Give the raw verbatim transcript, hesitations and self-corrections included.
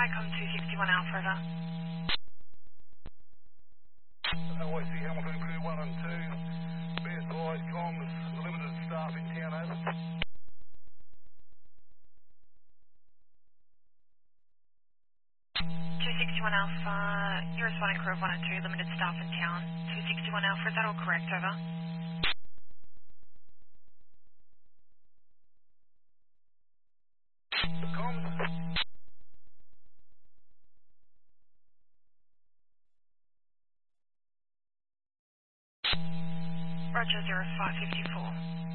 Viacom two sixty-one Alpha, over. O I C Hamilton Crew one and two. Be advised, comms, limited staff in town, over. two sixty-one Alpha, you're responding crew of one and two, limited staff in town. two sixty-one Alpha, is that all correct, over? Comms. Roger, zero five fifty-four.